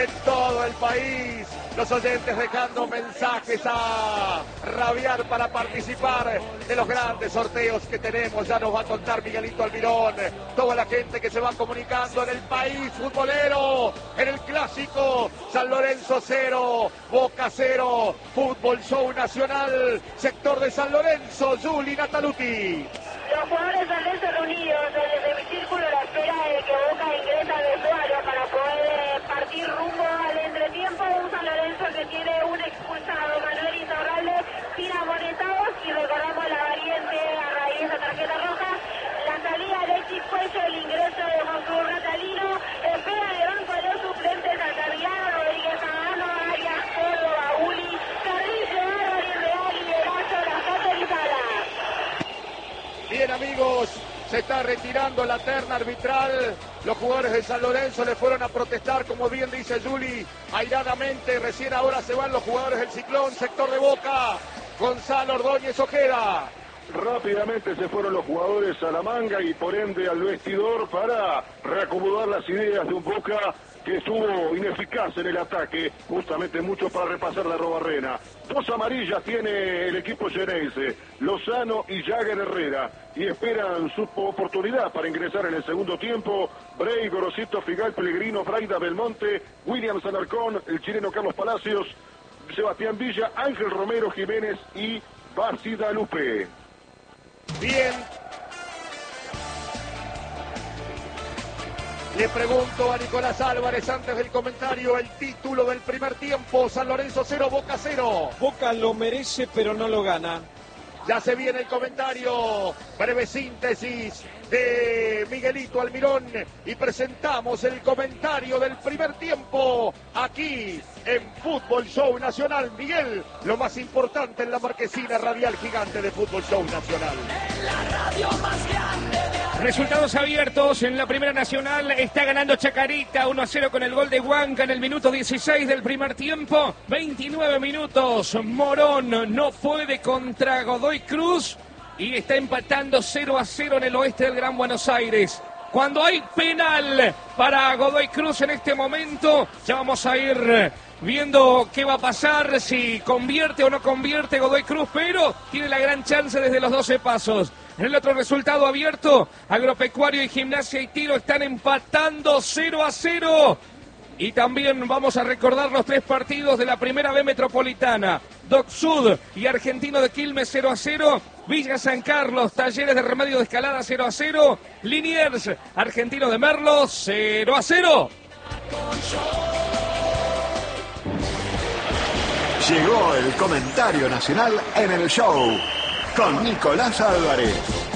En todo el país, los oyentes dejando mensajes a rabiar para participar de los grandes sorteos que tenemos. Ya nos va a contar Miguelito Almirón, toda la gente que se va comunicando en el país futbolero, en el clásico San Lorenzo 0, Boca 0, Fútbol Show Nacional, sector de San Lorenzo, Juli Nataluti. Los jugadores San Lorenzo reunidos desde mi círculo a la espera de que Boca ingresa al vestuario para poder partir rumbo al entretiempo. Un San Lorenzo que tiene un expulsado, Manuel Insaurralde, sin amonestados, y recordamos la variante a raíz de esa tarjeta roja. La salida de Alexis Cuello, el ingreso de Juan Cruz Natalino, espera de banco a los suplentes Altamirano, Rodríguez Adano, Arias, Córdoba, Uli, Carrillo, Álvarez Real, Liberazo, La Foto y Sala. Bien, amigos, se está retirando la terna arbitral. Los jugadores de San Lorenzo le fueron a protestar, como bien dice Juli, airadamente. Recién ahora se van los jugadores del Ciclón, sector de Boca. Gonzalo Ordóñez Ojeda. Rápidamente se fueron los jugadores a la manga y por ende al vestidor para reacomodar las ideas de un Boca que estuvo ineficaz en el ataque, justamente mucho para repasar la Robarrena. 2 amarillas tiene el equipo xenense, Lozano y Jagger Herrera, y esperan su oportunidad para ingresar en el segundo tiempo. Bray, Gorosito, Figal, Pellegrino, Braida, Belmonte, Williams Alarcón, el chileno Carlos Palacios, Sebastián Villa, Ángel Romero Jiménez y Bacida Lupe. Bien. Le pregunto a Nicolás Álvarez antes del comentario el título del primer tiempo. San Lorenzo 0, Boca 0. Boca lo merece pero no lo gana. Ya se viene el comentario, breve síntesis de Miguelito Almirón y presentamos el comentario del primer tiempo aquí en Fútbol Show Nacional. Miguel, lo más importante en la marquesina radial gigante de Fútbol Show Nacional. En la radio más grande de... Resultados abiertos en la Primera Nacional. Está ganando Chacarita 1-0 con el gol de Huanca en el minuto 16 del primer tiempo. 29 minutos. Morón no puede contra Godoy Cruz y está empatando 0-0 en el oeste del Gran Buenos Aires. Cuando hay penal para Godoy Cruz en este momento, ya vamos a ir viendo qué va a pasar, si convierte o no convierte Godoy Cruz, pero tiene la gran chance desde los 12 pasos. En el otro resultado abierto, Agropecuario y Gimnasia y Tiro están empatando 0-0. Y también vamos a recordar los 3 partidos de la Primera B Metropolitana. Doc Sud y Argentino de Quilmes 0-0. Villa San Carlos, Talleres de Remedio de Escalada 0-0. Liniers, Argentino de Merlo 0-0. Llegó el comentario nacional en el show con Nicolás Álvarez.